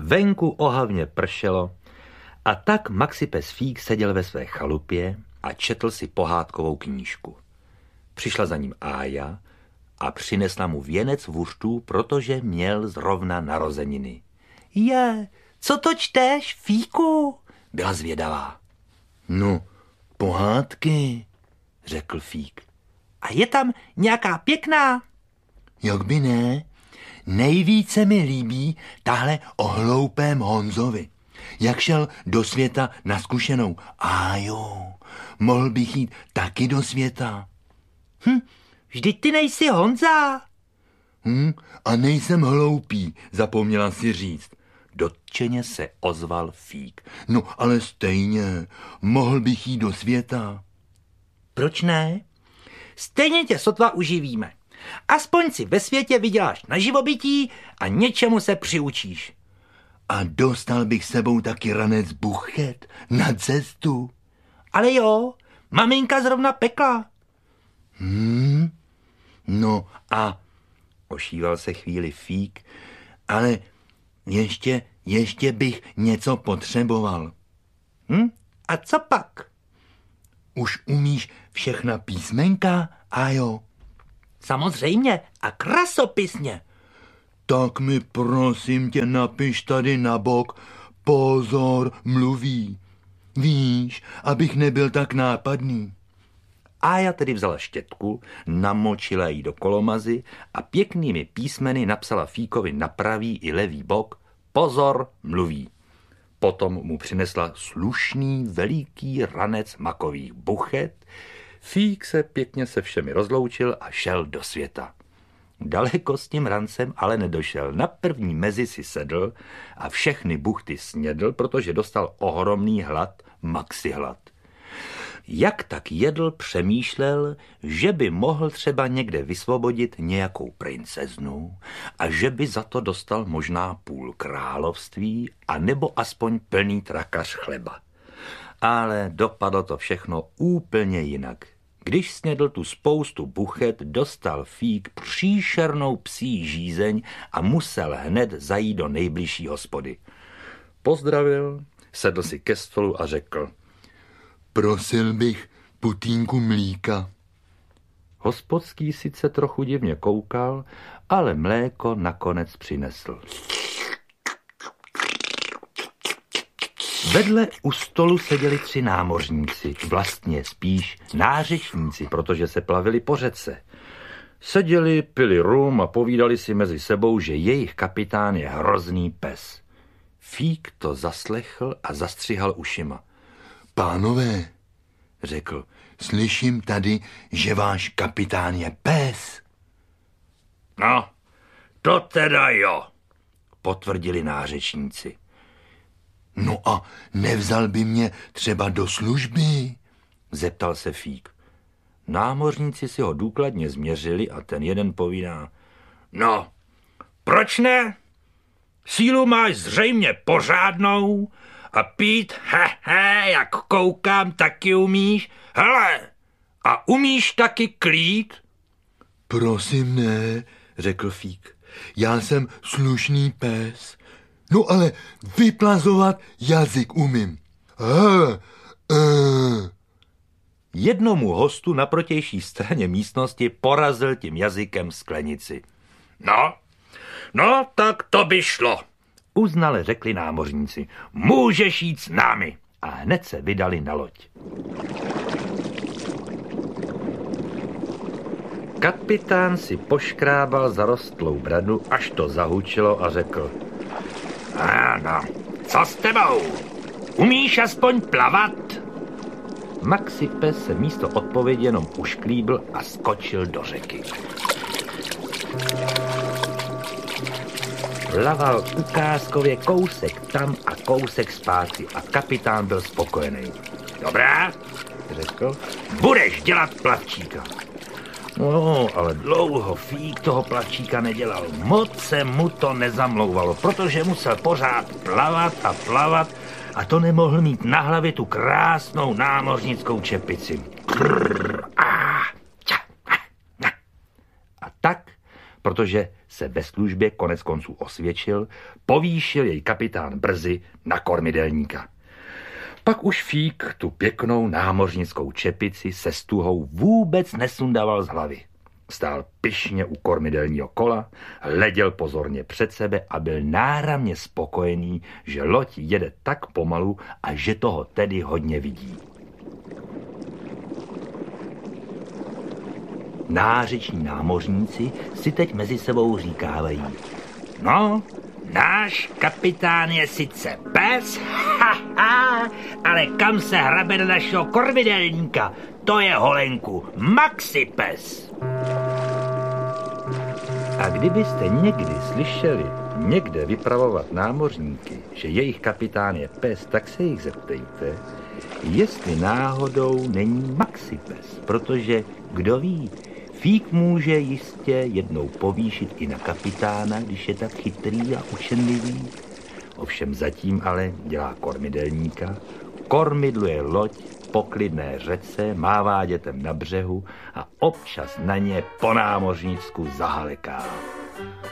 Venku ohavně pršelo a tak Maxipes Fík seděl ve své chalupě a četl si pohádkovou knížku. Přišla za ním Ája a přinesla mu věnec vůřtů, protože měl zrovna narozeniny. Co to čteš, Fíku? Byla zvědavá. No, pohádky, řekl Fík. A je tam nějaká pěkná? Jak by ne? Nejvíce mi líbí tahle o hloupém Honzovi. Jak šel do světa na zkušenou. Mohl bych jít taky do světa. Vždyť ty nejsi Honza. A nejsem hloupý, zapomněla si říct. Dotčeně se ozval Fík. No, ale stejně, mohl bych jít do světa. Proč ne? Stejně tě sotva uživíme. Aspoň si ve světě vyděláš na živobytí a něčemu se přiučíš. A dostal bych sebou taky ranec buchet na cestu. Ale jo, maminka zrovna pekla. No a ošíval se chvíli Fík, ale ještě bych něco potřeboval. A co pak? Už umíš všechna písmenka, Ájo? Samozřejmě a krasopisně. Tak mi prosím tě napiš tady na bok, pozor, mluví. Víš, abych nebyl tak nápadný. Ája tedy vzala štětku, namočila ji do kolomazy a pěknými písmeny napsala Fíkovi na pravý i levý bok pozor, mluví. Potom mu přinesla slušný veliký ranec makových buchet. Fík se pěkně se všemi rozloučil a šel do světa. Daleko s tím rancem ale nedošel. Na první mezi si sedl a všechny buchty snědl, protože dostal ohromný hlad, maxihlad. Jak tak jedl, přemýšlel, že by mohl třeba někde vysvobodit nějakou princeznu a že by za to dostal možná půl království a nebo aspoň plný trakař chleba. Ale dopadlo to všechno úplně jinak. Když snědl tu spoustu buchet, dostal Fík příšernou psí žízeň a musel hned zajít do nejbližší hospody. Pozdravil, sedl si ke stolu a řekl: Prosil bych putínku mlíka. Hospodský sice trochu divně koukal, ale mléko nakonec přinesl. Vedle u stolu seděli 3 námořníci, vlastně spíš nářečníci, protože se plavili po řece. Seděli, pili rum a povídali si mezi sebou, že jejich kapitán je hrozný pes. Fík to zaslechl a zastřihal ušima. Pánové, řekl, slyším tady, že váš kapitán je pes. No, to teda jo, potvrdili nářečníci. No a nevzal by mě třeba do služby? Zeptal se Fík. Námořníci si ho důkladně změřili a ten jeden povídá: No, proč ne? Sílu máš zřejmě pořádnou a pít, jak koukám, taky umíš. Hele, a umíš taky klít? Prosím ne, řekl Fík. Já jsem slušný pes. No ale vyplazovat jazyk umím. Jednomu hostu na protější straně místnosti porazil tím jazykem sklenici. No, tak to by šlo, uznale řekli námořníci. Můžeš jít s námi. A hned se vydali na loď. Kapitán si poškrábal zarostlou bradu, až to zahučilo a řekl: No, co s tebou? Umíš aspoň plavat? Maxipes se místo odpovědi jenom ušklíbil a skočil do řeky. Plaval ukázkově kousek tam a kousek zpátky a kapitán byl spokojený. Dobrá, řekl, budeš dělat plavčíka. No, ale dlouho Fík toho plavčíka nedělal. Moc se mu to nezamlouvalo, protože musel pořád plavat a to nemohl mít na hlavě tu krásnou námořnickou čepici. A tak, protože se ve službě konec konců osvědčil, povýšil jej kapitán brzy na kormidelníka. Pak už Fík tu pěknou námořnickou čepici se stuhou vůbec nesundával z hlavy. Stál pyšně u kormidelního kola, hleděl pozorně před sebe a byl náramně spokojený, že loď jede tak pomalu a že toho tedy hodně vidí. Nářeční námořníci si teď mezi sebou říkávají: no, náš kapitán je sice pes, ale kam se hrabe do našeho kormidelníka? To je holenku Maxi pes. A kdybyste někdy slyšeli někde vypravovat námořníky, že jejich kapitán je pes, tak se jich zeptejte, jestli náhodou není Maxi pes, protože kdo ví, Fík může jistě jednou povýšit i na kapitána, když je tak chytrý a učenlivý. Ovšem zatím ale dělá kormidelníka, kormidluje loď po klidné řece, mává dětem na břehu a občas na ně po námořnicku zahaleká.